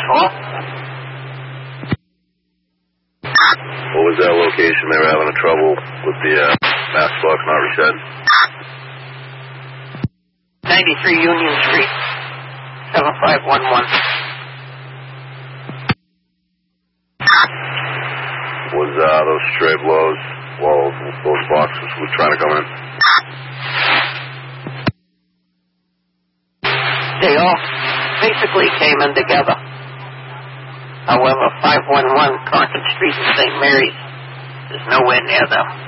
Hello? What was that location? They were having trouble with the mailbox not resetting. 93 Union Street, 7511. Was those stray blows while those boxes were trying to come in? They all basically came in together. However, 511 Concord Street in St. Mary's is nowhere near them.